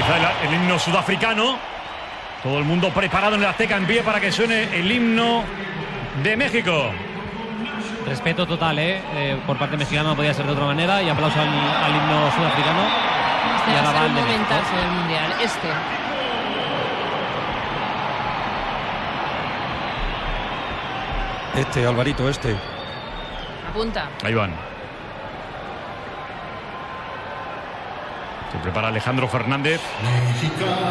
finalizar el himno sudafricano. Todo el mundo preparado en el Azteca en pie para que suene el himno de México. Respeto total, por parte mexicana, no podía ser de otra manera. Y aplauso al himno sudafricano. Este va a ser un momentazo del Mundial. Alvarito, Apunta. Ahí van. Se prepara Alejandro Fernández.